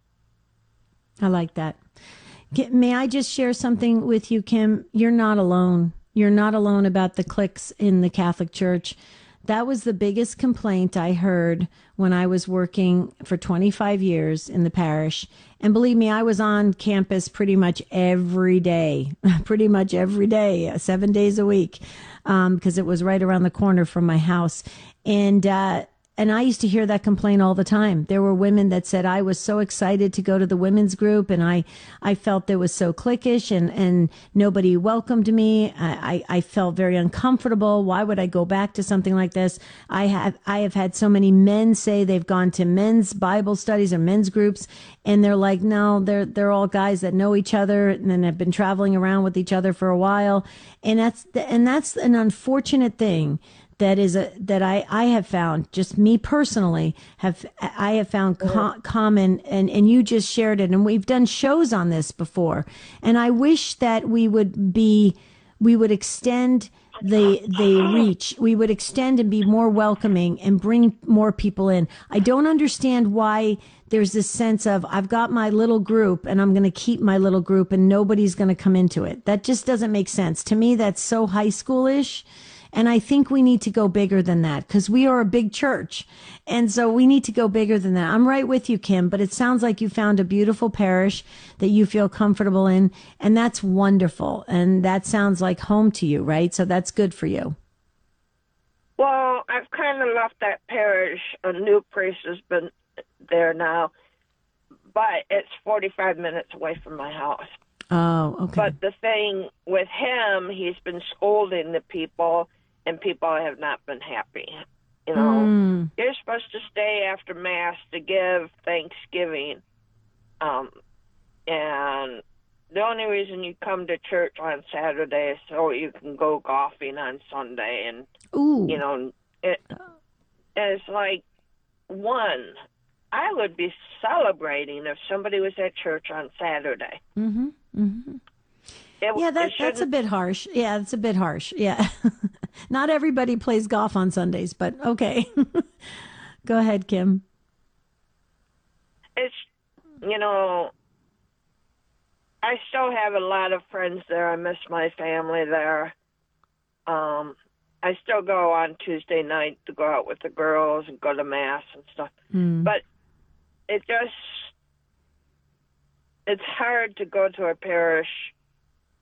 I like that. May I just share something with you, Kim? You're not alone. You're not alone about the cliques in the Catholic Church. That was the biggest complaint I heard when I was working for twenty-five years in the parish. And believe me, I was on campus pretty much every day, pretty much every day, seven days a week, um, because it was right around the corner from my house. And, uh, And I used to hear that complaint all the time. There were women that said, I was so excited to go to the women's group, and I, I felt it was so cliquish, and, and nobody welcomed me. I, I, I felt very uncomfortable. Why would I go back to something like this? I have, I have had so many men say they've gone to men's Bible studies or men's groups, and they're like, no, they're, they're all guys that know each other and then have been traveling around with each other for a while. And that's, and that's an unfortunate thing. That is a, that I, I have found, just me personally, have, I have found co- common, and, and you just shared it, and we've done shows on this before. And I wish that we would be, we would extend the, the reach. We would extend and be more welcoming and bring more people in. I don't understand why there's this sense of, I've got my little group and I'm going to keep my little group and nobody's going to come into it. That just doesn't make sense. To me, that's so high schoolish. And I think we need to go bigger than that, because we are a big church. And so we need to go bigger than that. I'm right with you, Kim, but it sounds like you found a beautiful parish that you feel comfortable in. And that's wonderful. And that sounds like home to you, right? So that's good for you. Well, I've kind of left that parish. A new priest has been there now, but it's forty-five minutes away from my house. Oh, okay. But the thing with him, he's been scolding the people, and people have not been happy. You know, mm. you're supposed to stay after Mass to give Thanksgiving. Um, and the only reason you come to church on Saturday is so you can go golfing on Sunday. And, Ooh. you know, it, it's like, one, I would be celebrating if somebody was at church on Saturday. Mm-hmm. Mm-hmm. It, yeah, that, that's a bit harsh. Yeah, it's a bit harsh. Yeah. Not everybody plays golf on Sundays, but okay. Go ahead, Kim. It's, you know, I still have a lot of friends there. I miss my family there. Um, I still go on Tuesday night to go out with the girls and go to Mass and stuff. Mm. But it just, it's hard to go to a parish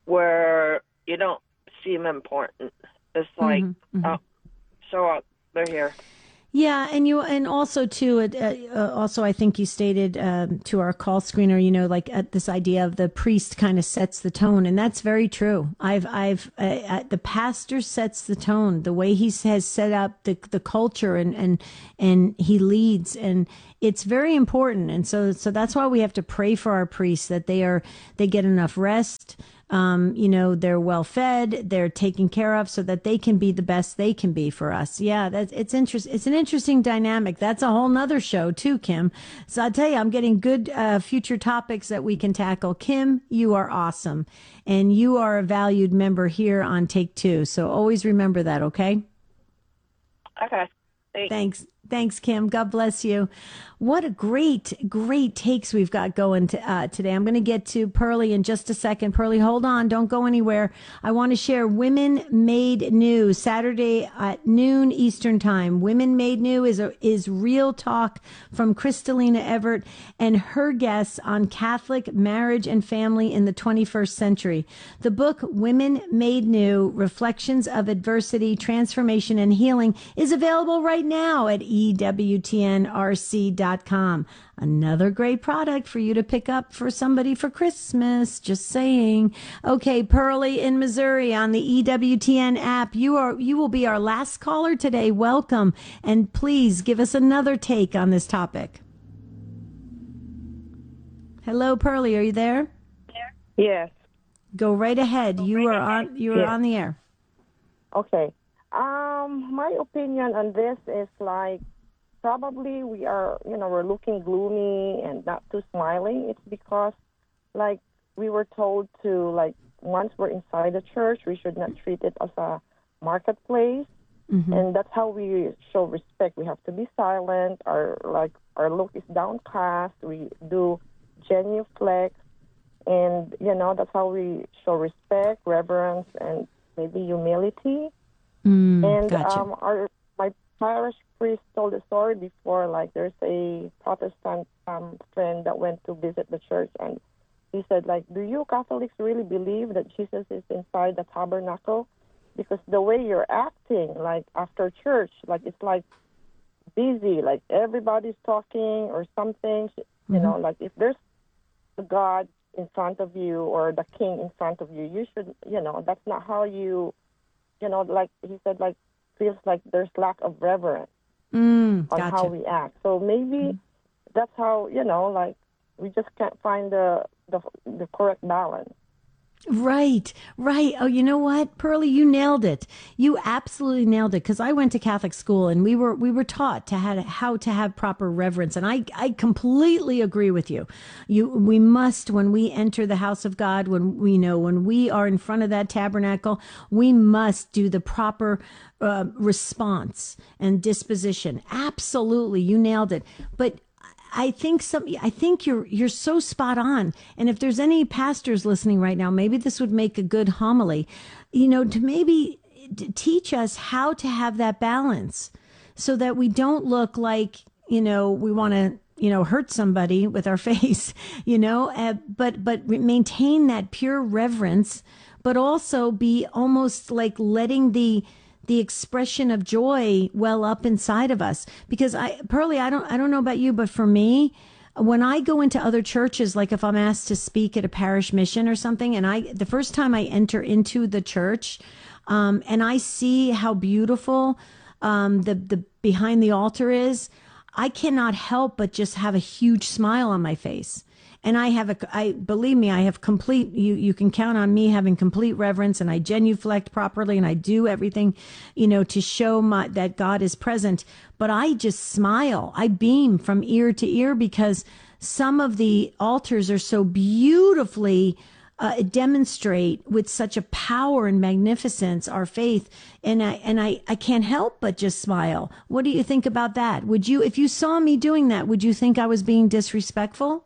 where you don't seem important. It's like, Mm-hmm, mm-hmm. oh, so uh, they're here. Yeah, and you, and also too, uh, uh, also I think you stated um, to our call screener, you know, like uh, this idea of the priest kind of sets the tone, and that's very true. I've, I've, uh, uh, the pastor sets the tone, the way he has set up the the culture, and and and he leads, and it's very important, and so so that's why we have to pray for our priests, that they are they get enough rest. Um, you know, they're well fed, they're taken care of, so that they can be the best they can be for us. Yeah, that's it's interest. It's an interesting dynamic. That's a whole nother show too, Kim. So I'll tell you, I'm getting good uh, future topics that we can tackle. Kim, you are awesome, and you are a valued member here on Take Two. So always remember that. Okay. Okay. Thanks. Thanks. Thanks, Kim. God bless you. What a great, great takes we've got going to, uh, today. I'm going to get to Pearlie in just a second. Pearlie, hold on. Don't go anywhere. I want to share Women Made New Saturday at noon Eastern Time. Women Made New is a, is real talk from Kristalina Everett and her guests on Catholic marriage and family in the twenty-first century. The book Women Made New, Reflections of Adversity, Transformation, and Healing is available right now at E W T N R C dot com. Another great product for you to pick up for somebody for Christmas. Just saying. Okay, Pearlie in Missouri on the E W T N app. You are you will be our last caller today. Welcome, and please give us another take on this topic. Hello, Pearlie. Are you there? Yes. Go right ahead. You are on. You are Yes. on the air. Okay. Um, my opinion on this is like probably we are, you know, we're looking gloomy and not too smiling. It's because like we were told to like once we're inside the church, we should not treat it as a marketplace. Mm-hmm. And that's how we show respect. We have to be silent. Our like our look is downcast. We do genuflex, and you know that's how we show respect, reverence, and maybe humility. Mm, and gotcha. um, our my parish priest told a story before. Like there's a Protestant um, friend that went to visit the church, and he said, like, do you Catholics really believe that Jesus is inside the tabernacle? Because the way you're acting, like after church, like it's like busy, like everybody's talking or something. You Mm-hmm. know, like if there's a God in front of you or the king in front of you, you should, you know, that's not how you. You know, like he said, like feels like there's lack of reverence Mm, on gotcha. how we act. So maybe that's how, you know, like we just can't find the the, the correct balance. Right, right. Oh, you know what, Pearlie, you nailed it. You absolutely nailed it. Because I went to Catholic school, and we were we were taught to have how to have proper reverence, and I I completely agree with you. You we must, when we enter the house of God, when we know when we are in front of that tabernacle, we must do the proper uh, response and disposition. Absolutely, you nailed it. But I think some. I think you're you're so spot on. And if there's any pastors listening right now, maybe this would make a good homily. You know, to maybe t- teach us how to have that balance, so that we don't look like, you know, we want to, you know, hurt somebody with our face. You know, uh, but but maintain that pure reverence, but also be almost like letting the the expression of joy well up inside of us. Because I, Pearlie, I don't, I don't know about you, but for me, when I go into other churches, like if I'm asked to speak at a parish mission or something, and I, the first time I enter into the church, um, and I see how beautiful, um, the, the behind the altar is, I cannot help but just have a huge smile on my face. And I have a, I believe me, I have complete, you, you can count on me having complete reverence, and I genuflect properly, and I do everything, you know, to show my, that God is present. But I just smile. I beam from ear to ear, because some of the altars are so beautifully uh, demonstrate with such a power and magnificence our faith. And I, and I, I can't help but just smile. What do you think about that? Would you, if you saw me doing that, would you think I was being disrespectful?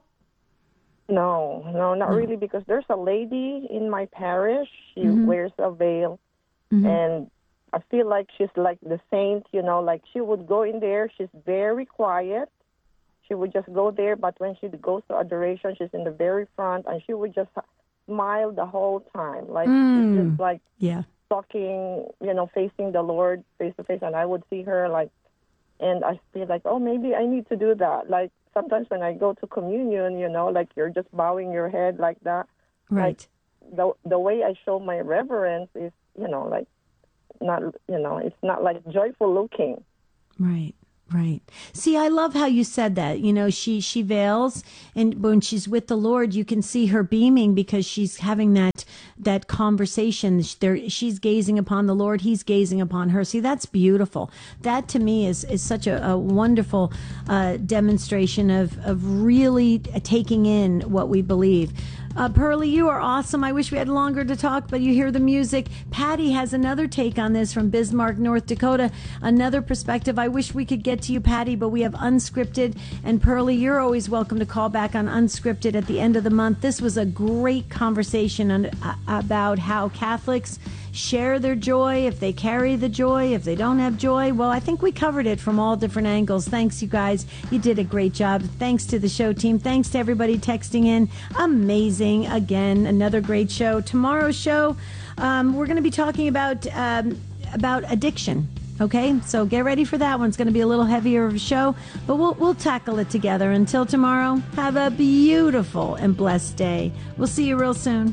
No, no, not No. really, because there's a lady in my parish. She Mhm. wears a veil, Mhm. and I feel like she's like the saint, you know, like she would go in there. She's very quiet. She would just go there, but when she goes to adoration, she's in the very front, and she would just smiled the whole time, like Mm. just like Yeah. talking, you know, facing the Lord face to face. And I would see her like, and I feel like, oh, maybe I need to do that. Like sometimes when I go to communion, you know, like you're just bowing your head like that. Right. Like, the the way I show my reverence is, you know, like not, you know, it's not like joyful looking. Right. Right. See, I love how you said that. You know, she she veils, and when she's with the Lord, you can see her beaming because she's having that that conversation. There, she's gazing upon the Lord. He's gazing upon her. See, that's beautiful. That to me is is such a, a wonderful uh, demonstration of of really taking in what we believe. Uh, Pearlie, you are awesome. I wish we had longer to talk, but you hear the music. Patty has another take on this from Bismarck, North Dakota. Another perspective. I wish we could get to you, Patty, but we have Unscripted. And Pearlie, you're always welcome to call back on Unscripted at the end of the month. This was a great conversation on, uh, about how Catholics share their joy, if they carry the joy, if they don't have joy. Well, I think we covered it from all different angles. Thanks, you guys. You did a great job. Thanks to the show team. Thanks to everybody texting in. Amazing. Again, another great show. Tomorrow's show, um, we're going to be talking about um, about addiction. Okay, so get ready for that one. It's going to be a little heavier of a show, but we'll we'll tackle it together. Until tomorrow, have a beautiful and blessed day. We'll see you real soon.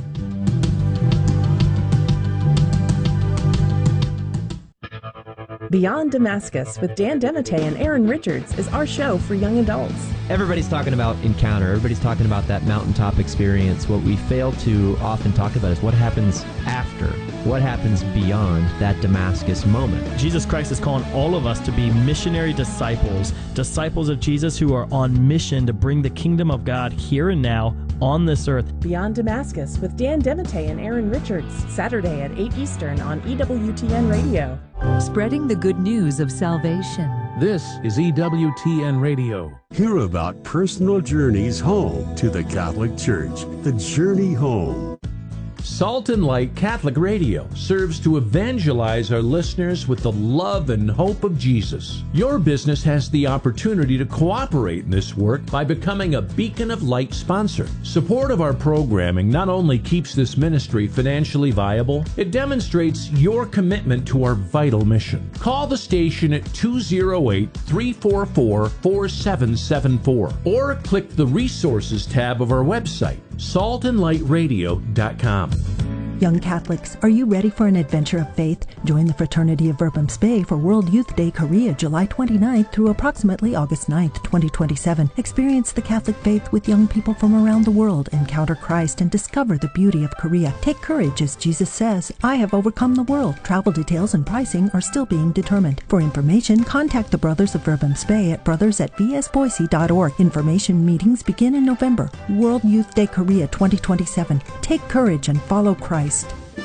Beyond Damascus with Dan Demite and Aaron Richards is our show for young adults. Everybody's talking about encounter. Everybody's talking about that mountaintop experience. What we fail to often talk about is what happens after. What happens beyond that Damascus moment. Jesus Christ is calling all of us to be missionary disciples, disciples of Jesus who are on mission to bring the kingdom of God here and now on this earth. Beyond Damascus with Dan Demite and Aaron Richards, Saturday at eight Eastern on E W T N Radio. Spreading the good news of salvation. This is E W T N Radio. Hear about personal journeys home to the Catholic Church. The Journey Home. Salt and Light Catholic Radio serves to evangelize our listeners with the love and hope of Jesus. Your business has the opportunity to cooperate in this work by becoming a Beacon of Light sponsor. Support of our programming not only keeps this ministry financially viable, it demonstrates your commitment to our vital mission. Call the station at two oh eight, three four four, four seven seven four or click the Resources tab of our website, salt and light radio dot com. Young Catholics, are you ready for an adventure of faith? Join the Fraternity of Verbum Spey for World Youth Day Korea, July twenty-ninth through approximately August ninth, twenty twenty-seven. Experience the Catholic faith with young people from around the world, encounter Christ, and discover the beauty of Korea. Take courage, as Jesus says, I have overcome the world. Travel details and pricing are still being determined. For information, contact the Brothers of Verbum Spey at brothers at v s boise dot org. Information meetings begin in November. World Youth Day Korea twenty twenty-seven. Take courage and follow Christ.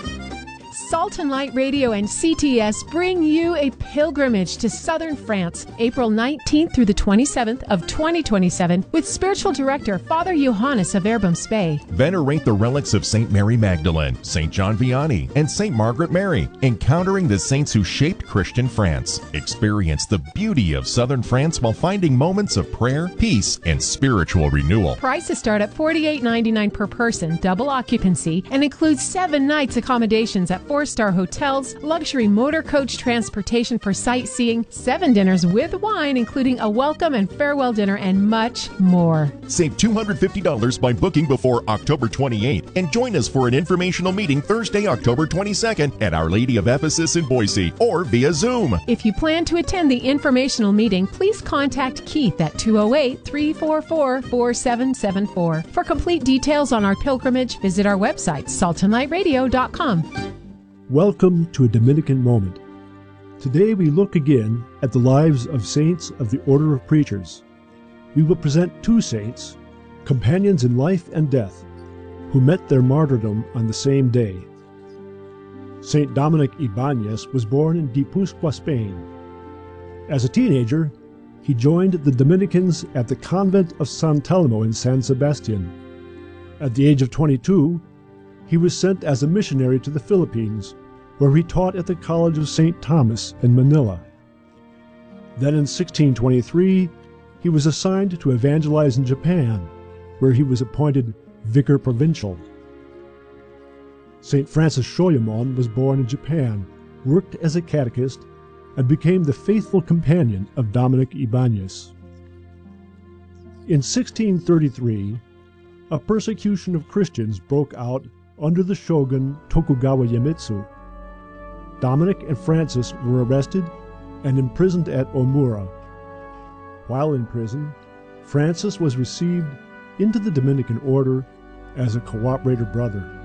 Salt and Light Radio and C T S bring you a pilgrimage to southern France, April nineteenth through the twenty-seventh of twenty twenty-seven, with spiritual director Father Johannes of Verbum Spey. Venerate the relics of Saint Mary Magdalene, Saint John Vianney, and Saint Margaret Mary, encountering the saints who shaped Christian France. Experience the beauty of southern France while finding moments of prayer, peace, and spiritual renewal. Prices start at forty-eight ninety-nine per person, double occupancy, and includes seven nights accommodations at four-star hotels, luxury motor coach transportation for sightseeing, seven dinners with wine, including a welcome and farewell dinner, and much more. Save two hundred fifty dollars by booking before October twenty-eighth and join us for an informational meeting Thursday, October twenty-second at Our Lady of Ephesus in Boise or via Zoom. If you plan to attend the informational meeting, please contact Keith at two oh eight, three four four, four seven seven four. For complete details on our pilgrimage, visit our website, salt and light radio dot com. Welcome to a Dominican Moment. Today we look again at the lives of saints of the Order of Preachers. We will present two saints, companions in life and death, who met their martyrdom on the same day. Saint Dominic Ibanez was born in Guipúzcoa, Spain. As a teenager, he joined the Dominicans at the convent of San Telmo in San Sebastian. At the age of twenty-two, he was sent as a missionary to the Philippines, where he taught at the College of Saint Thomas in Manila. Then in sixteen twenty-three, he was assigned to evangelize in Japan, where he was appointed vicar provincial. Saint Francis Shoyamon was born in Japan, worked as a catechist, and became the faithful companion of Dominic Ibanez. In sixteen thirty-three, a persecution of Christians broke out under the shogun Tokugawa Iemitsu. Dominic and Francis were arrested and imprisoned at Omura. While in prison, Francis was received into the Dominican order as a cooperator brother.